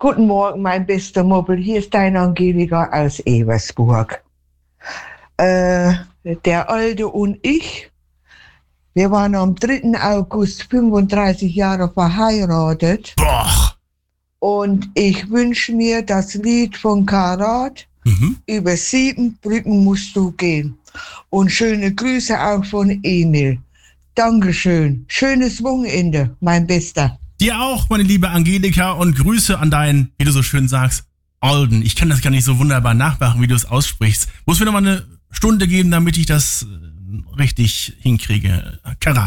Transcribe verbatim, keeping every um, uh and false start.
Guten Morgen, mein bester Mobbel. Hier ist deine Angelika aus Eversburg. Äh, der Alte und ich, wir waren am dritten August fünfunddreißig Jahre verheiratet. Boah. Und ich wünsche mir das Lied von Karat. Mhm. Über sieben Brücken musst du gehen. Und schöne Grüße auch von Emil. Dankeschön. Schönes Wochenende, mein Bester. Dir auch, meine liebe Angelika, und Grüße an deinen, wie du so schön sagst, Alden. Ich kann das gar nicht so wunderbar nachmachen, wie du es aussprichst. Muss mir noch mal eine Stunde geben, damit ich das richtig hinkriege. Karat.